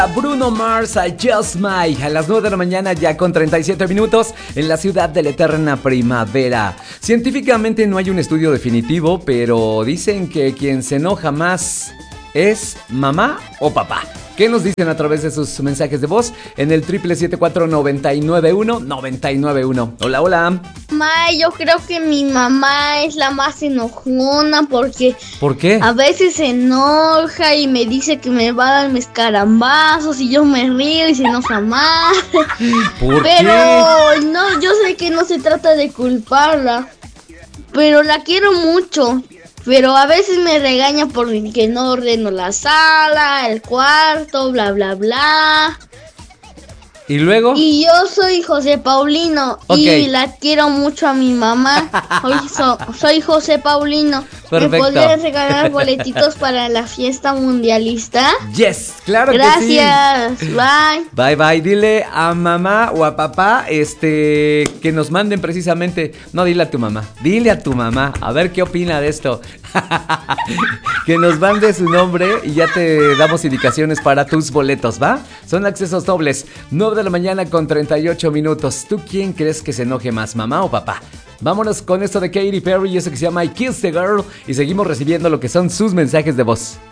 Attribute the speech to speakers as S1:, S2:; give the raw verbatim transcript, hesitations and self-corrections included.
S1: Bruno Mars a Just Mike a las nueve de la mañana ya con treinta y siete minutos en la ciudad de la eterna primavera. Científicamente no hay un estudio definitivo, pero dicen que quien se enoja más es mamá o papá. ¿Qué nos dicen a través de sus mensajes de voz en el triple siete cuatro nueve nueve uno nueve nueve uno? Hola, hola.
S2: May, yo creo que mi mamá es la más enojona porque
S1: ¿Por qué?
S2: A veces se enoja y me dice que me va a dar mis carambazos y yo me río y se enoja más.
S1: ¿Por
S2: Pero
S1: qué?
S2: no, yo sé que no se trata de culparla, pero la quiero mucho. Pero a veces me regaña porque no ordeno la sala, el cuarto, bla, bla, bla.
S1: ¿Y luego?
S2: Y yo soy José Paulino,
S1: okay.
S2: Y la quiero mucho a mi mamá. Hoy so, soy José Paulino.
S1: Perfecto.
S2: ¿Me podrías regalar boletitos para la fiesta mundialista?
S1: Yes, claro.
S2: Gracias.
S1: Que sí.
S2: Gracias, bye.
S1: Bye, bye. Dile a mamá o a papá este, que nos manden precisamente. No, dile a tu mamá. Dile a tu mamá. A ver qué opina de esto. Que nos mande su nombre y ya te damos indicaciones para tus boletos, ¿va? Son accesos dobles. nueve de la mañana con treinta y ocho minutos. ¿Tú quién crees que se enoje más, mamá o papá? Vámonos con esto de Katy Perry y eso que se llama I Kissed the Girl. Y seguimos recibiendo lo que son sus mensajes de voz.